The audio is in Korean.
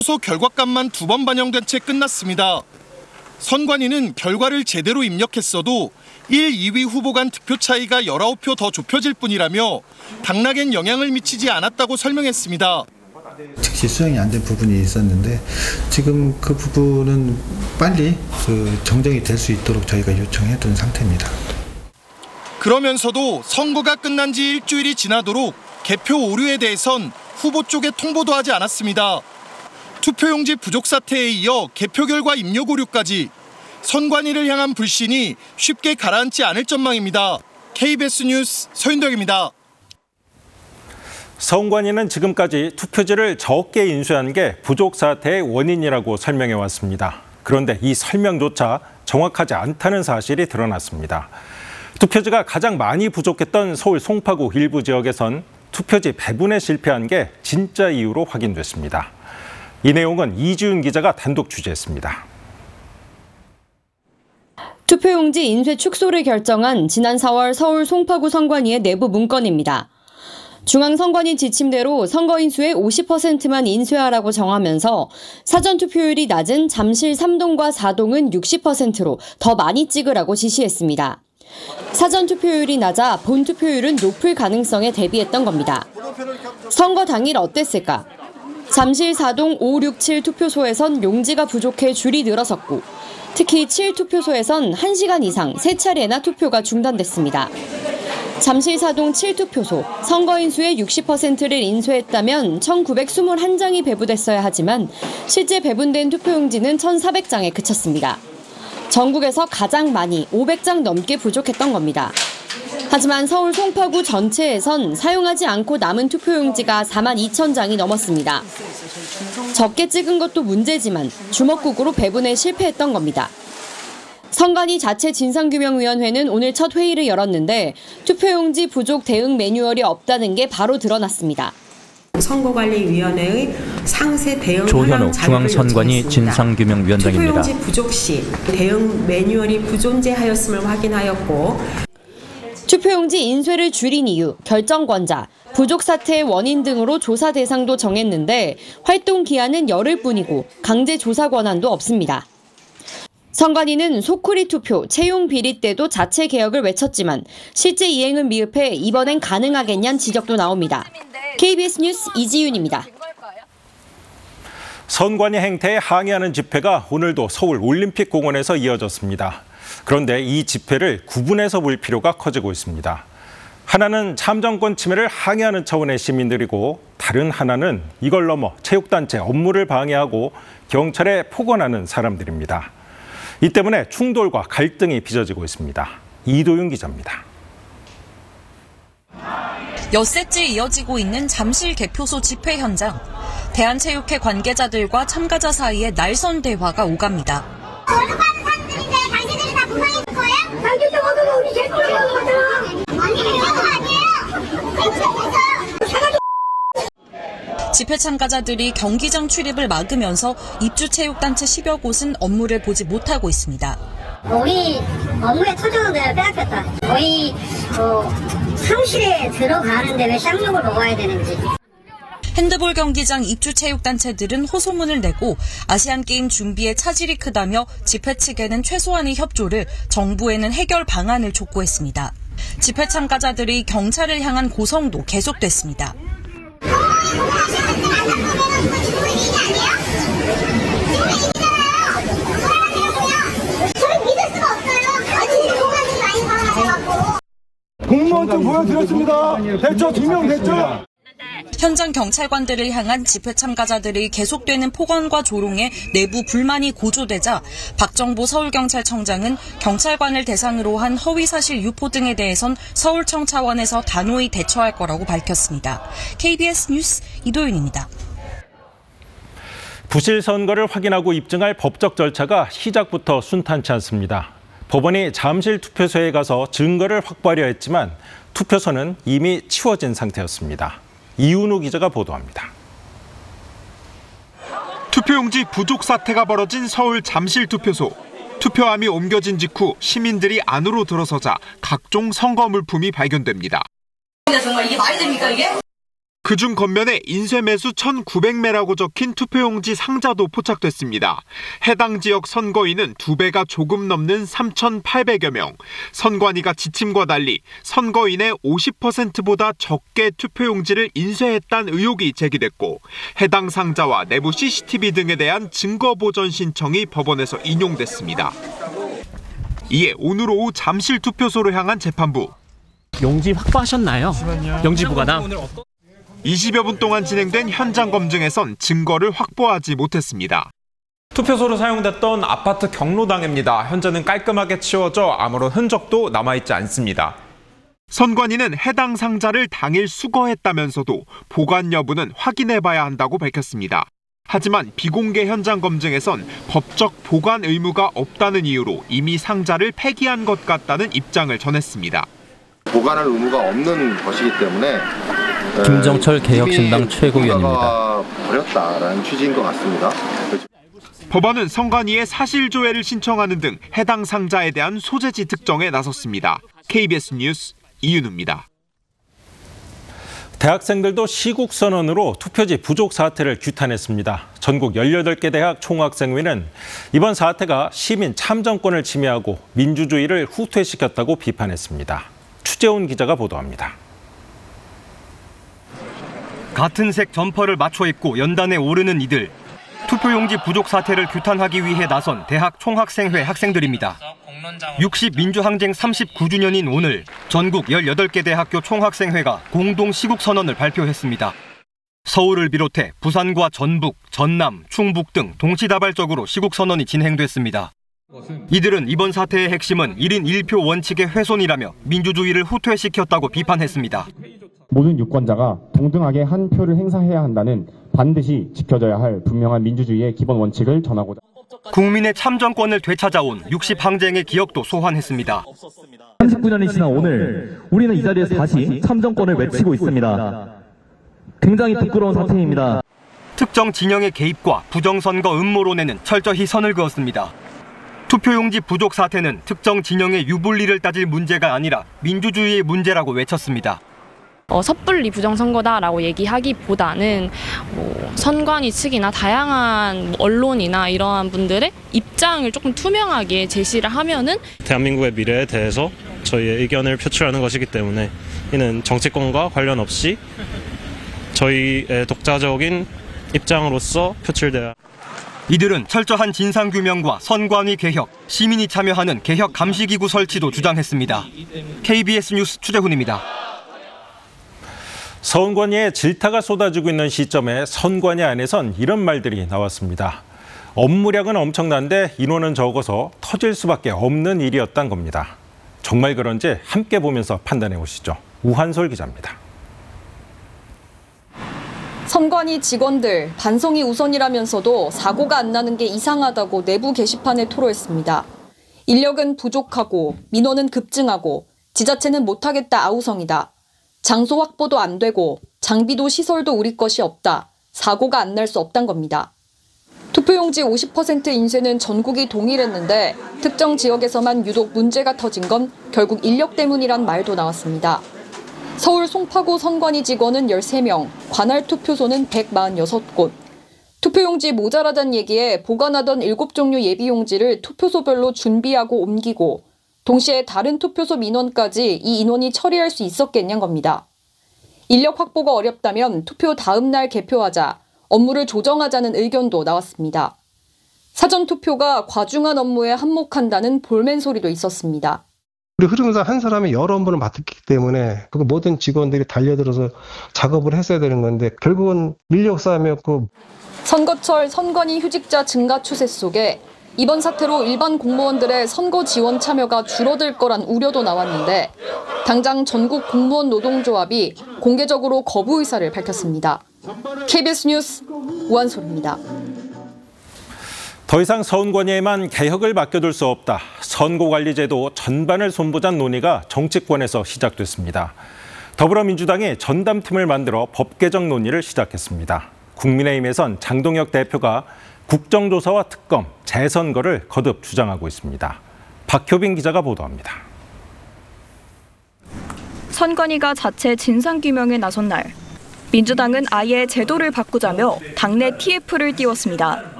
투표 결과값만 2번 반영된 채 끝났습니다. 선관위는 결과를 제대로 입력했어도 1, 2위 후보 간 득표 차이가 19표 더 좁혀질 뿐이라며 당락엔 영향을 미치지 않았다고 설명했습니다. 즉시 수정이 안 된 부분이 있었는데 지금 그 부분은 빨리 정정이 될 수 있도록 저희가 요청해둔 상태입니다. 그러면서도 선거가 끝난 지 일주일이 지나도록 개표 오류에 대해선 후보 쪽에 통보도 하지 않았습니다. 투표용지 부족 사태에 이어 개표 결과 입력 오류까지 선관위를 향한 불신이 쉽게 가라앉지 않을 전망입니다. KBS 뉴스 서윤덕입니다. 선관위는 지금까지 투표지를 적게 인쇄한 게 부족 사태의 원인이라고 설명해왔습니다. 그런데 이 설명조차 정확하지 않다는 사실이 드러났습니다. 투표지가 가장 많이 부족했던 서울 송파구 일부 지역에선 투표지 배분에 실패한 게 진짜 이유로 확인됐습니다. 이 내용은 이지윤 기자가 단독 취재했습니다. 투표용지 인쇄 축소를 결정한 지난 4월 서울 송파구 선관위의 내부 문건입니다. 중앙선관위 지침대로 선거인수의 50%만 인쇄하라고 정하면서 사전투표율이 낮은 잠실 3동과 4동은 60%로 더 많이 찍으라고 지시했습니다. 사전투표율이 낮아 본투표율은 높을 가능성에 대비했던 겁니다. 선거 당일 어땠을까? 잠실 4동 5, 6, 7 투표소에선 용지가 부족해 줄이 늘어섰고 특히 7 투표소에선 1시간 이상 3차례나 투표가 중단됐습니다. 잠실 4동 7투표소, 선거인수의 60%를 인쇄했다면 1,921장이 배부됐어야 하지만 실제 배분된 투표용지는 1,400장에 그쳤습니다. 전국에서 가장 많이 500장 넘게 부족했던 겁니다. 하지만 서울 송파구 전체에선 사용하지 않고 남은 투표용지가 42,000장이 넘었습니다. 적게 찍은 것도 문제지만 주먹국으로 배분에 실패했던 겁니다. 선관위 자체 진상규명위원회는 오늘 첫 회의를 열었는데 투표용지 부족 대응 매뉴얼이 없다는 게 바로 드러났습니다. 선거관리위원회의 상세 대응 조현옥 중앙선관위 진상규명위원장입니다. 투표용지 부족 시 대응 매뉴얼이 부존재하였음을 확인하였고 투표용지 인쇄를 줄인 이유, 결정권자, 부족 사태의 원인 등으로 조사 대상도 정했는데 활동 기한은 열흘 뿐이고 강제 조사 권한도 없습니다. 선관위는 소쿠리 투표, 채용 비리 때도 자체 개혁을 외쳤지만 실제 이행은 미흡해 이번엔 가능하겠냐는 지적도 나옵니다. KBS 뉴스 이지윤입니다. 선관위 행태에 항의하는 집회가 오늘도 서울 올림픽공원에서 이어졌습니다. 그런데 이 집회를 구분해서 볼 필요가 커지고 있습니다. 하나는 참정권 침해를 항의하는 차원의 시민들이고 다른 하나는 이걸 넘어 체육단체 업무를 방해하고 경찰에 폭언하는 사람들입니다. 이 때문에 충돌과 갈등이 빚어지고 있습니다. 이도윤 기자입니다. 엿새째 이어지고 있는 잠실 개표소 집회 현장. 대한체육회 관계자들과 참가자 사이에 날선 대화가 오갑니다. 월급받는 사람들인데 당신들이 다 보상해줄 거예요? 당신들 월급은 우리 제일 거라고 하거든. 아니 그건 아니에요. 집회 참가자들이 경기장 출입을 막으면서 입주체육단체 10여 곳은 업무를 보지 못하고 있습니다. 우리 업무에 초점을 빼앗겼다. 거의 사무실에 들어가는데 왜 쌍욕을 먹어야 되는지. 핸드볼 경기장 입주체육단체들은 호소문을 내고 아시안게임 준비에 차질이 크다며 집회 측에는 최소한의 협조를, 정부에는 해결 방안을 촉구했습니다. 집회 참가자들이 경찰을 향한 고성도 계속됐습니다. 공무원 좀 보여드렸습니다. 됐죠? 증명됐죠? 현장 경찰관들을 향한 집회 참가자들이 계속되는 폭언과 조롱에 내부 불만이 고조되자 박정보 서울경찰청장은 경찰관을 대상으로 한 허위사실 유포 등에 대해선 서울청 차원에서 단호히 대처할 거라고 밝혔습니다. KBS 뉴스 이도윤입니다. 부실 선거를 확인하고 입증할 법적 절차가 시작부터 순탄치 않습니다. 법원이 잠실 투표소에 가서 증거를 확보하려 했지만 투표소는 이미 치워진 상태였습니다. 이윤우 기자가 보도합니다. 투표용지 부족 사태가 벌어진 서울 잠실 투표소. 투표함이 옮겨진 직후 시민들이 안으로 들어서자 각종 선거 물품이 발견됩니다. 정말 이게 말이 됩니까 이게? 그중 겉면에 인쇄매수 1,900매라고 적힌 투표용지 상자도 포착됐습니다. 해당 지역 선거인은 2배가 조금 넘는 3,800여 명. 선관위가 지침과 달리 선거인의 50%보다 적게 투표용지를 인쇄했다는 의혹이 제기됐고 해당 상자와 내부 CCTV 등에 대한 증거 보전 신청이 법원에서 인용됐습니다. 이에 오늘 오후 잠실 투표소로 향한 재판부. 용지 확보하셨나요? 용지 보관함. 20여 분 동안 진행된 현장 검증에선 증거를 확보하지 못했습니다. 투표소로 사용됐던 아파트 경로당입니다. 현재는 깔끔하게 치워져 아무런 흔적도 남아있지 않습니다. 선관위는 해당 상자를 당일 수거했다면서도 보관 여부는 확인해봐야 한다고 밝혔습니다. 하지만 비공개 현장 검증에선 법적 보관 의무가 없다는 이유로 이미 상자를 폐기한 것 같다는 입장을 전했습니다. 보관할 의무가 없는 것이기 때문에 김정철 개혁신당 최고위원입니다. 버렸다라는 취지인 것 같습니다. 법원은 선관위에 사실조회를 신청하는 등 해당 상자에 대한 소재지 특정에 나섰습니다. KBS 뉴스 이윤우입니다. 대학생들도 시국선언으로 투표지 부족 사태를 규탄했습니다. 전국 18개 대학 총학생회는 이번 사태가 시민 참정권을 침해하고 민주주의를 후퇴시켰다고 비판했습니다. 추재훈 기자가 보도합니다. 같은 색 점퍼를 맞춰 입고 연단에 오르는 이들. 투표용지 부족 사태를 규탄하기 위해 나선 대학 총학생회 학생들입니다. 60 민주항쟁 39주년인 오늘 전국 18개 대학교 총학생회가 공동 시국선언을 발표했습니다. 서울을 비롯해 부산과 전북, 전남, 충북 등 동시다발적으로 시국선언이 진행됐습니다. 이들은 이번 사태의 핵심은 1인 1표 원칙의 훼손이라며 민주주의를 후퇴시켰다고 비판했습니다. 모든 유권자가 동등하게 한 표를 행사해야 한다는 반드시 지켜져야 할 분명한 민주주의의 기본 원칙을 전하고자. 국민의 참정권을 되찾아온 60 항쟁의 기억도 소환했습니다. 39년이 지난 오늘 우리는 이 자리에서 다시 참정권을 외치고 있습니다. 굉장히 부끄러운 사태입니다. 특정 진영의 개입과 부정선거 음모론에는 철저히 선을 그었습니다. 투표용지 부족 사태는 특정 진영의 유불리를 따질 문제가 아니라 민주주의의 문제라고 외쳤습니다. 섣불리 부정선거다라고 얘기하기보다는 선관위 측이나 다양한 언론이나 이러한 분들의 입장을 조금 투명하게 제시를 하면은 대한민국의 미래에 대해서 저희의 의견을 표출하는 것이기 때문에 이는 정치권과 관련 없이 저희의 독자적인 입장으로서 표출돼야. 이들은 철저한 진상규명과 선관위 개혁, 시민이 참여하는 개혁 감시기구 설치도 주장했습니다. KBS 뉴스 추재훈입니다. 선관위에 질타가 쏟아지고 있는 시점에 선관위 안에선 이런 말들이 나왔습니다. 업무량은 엄청난데 인원은 적어서 터질 수밖에 없는 일이었단 겁니다. 정말 그런지 함께 보면서 판단해 보시죠. 우한솔 기자입니다. 선관위 직원들 반성이 우선이라면서도 사고가 안 나는 게 이상하다고 내부 게시판에 토로했습니다. 인력은 부족하고 민원은 급증하고 지자체는 못하겠다 아우성이다. 장소 확보도 안 되고 장비도 시설도 우리 것이 없다. 사고가 안 날 수 없단 겁니다. 투표용지 50% 인쇄는 전국이 동일했는데 특정 지역에서만 유독 문제가 터진 건 결국 인력 때문이란 말도 나왔습니다. 서울 송파구 선관위 직원은 13명, 관할 투표소는 146곳. 투표용지 모자라단 얘기에 보관하던 7종류 예비용지를 투표소별로 준비하고 옮기고 동시에 다른 투표소 민원까지 이 인원이 처리할 수 있었겠냐는 겁니다. 인력 확보가 어렵다면 투표 다음 날 개표하자, 업무를 조정하자는 의견도 나왔습니다. 사전 투표가 과중한 업무에 한몫한다는 볼멘 소리도 있었습니다. 우리 흐름상 한 사람이 여러 업무를 맡았기 때문에 그 모든 직원들이 달려들어서 작업을 했어야 되는 건데 결국은 인력 싸움이었고. 선거철 선관위 휴직자 증가 추세 속에 이번 사태로 일반 공무원들의 선거 지원 참여가 줄어들 거란 우려도 나왔는데 당장 전국 공무원 노동조합이 공개적으로 거부 의사를 밝혔습니다. KBS 뉴스 우한솔입니다. 더 이상 선관위에만 개혁을 맡겨둘 수 없다. 선거관리제도 전반을 손보자는 논의가 정치권에서 시작됐습니다. 더불어민주당이 전담팀을 만들어 법 개정 논의를 시작했습니다. 국민의힘에선 장동혁 대표가 국정조사와 특검, 재선거를 거듭 주장하고 있습니다. 박효빈 기자가 보도합니다. 선관위가 자체 진상규명에 나선 날, 민주당은 아예 제도를 바꾸자며 당내 TF를 띄웠습니다.